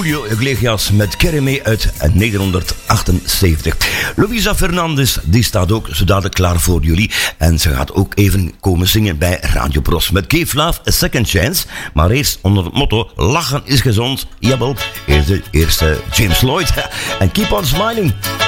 Julio Iglesias met Kereme uit 1978. Louisa Fernandez, die staat ook zo dadelijk klaar voor jullie. En ze gaat ook even komen zingen bij Radio Bros met Give Love a Second Chance. Maar eerst onder het motto, lachen is gezond. Jawel, eerste James Lloyd. En keep on smiling.